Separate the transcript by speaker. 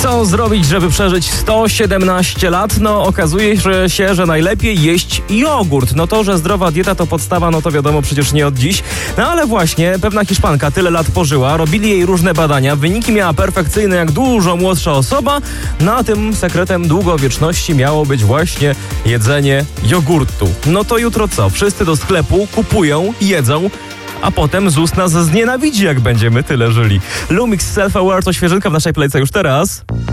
Speaker 1: Co zrobić, żeby przeżyć 117 lat? No, okazuje się, że najlepiej jeść jogurt. No to, że zdrowa dieta to podstawa, no to wiadomo przecież nie od dziś. No ale właśnie, pewna Hiszpanka tyle lat pożyła, robili jej różne badania, wyniki miała perfekcyjne jak dużo młodsza osoba, no a tym sekretem długowieczności miało być właśnie jedzenie jogurtu. No to jutro co? Wszyscy do sklepu kupują, jedzą, a potem ZUS nas znienawidzi, jak będziemy tyle żyli. Lumix Self Aware to świeżynka w naszej playce już teraz.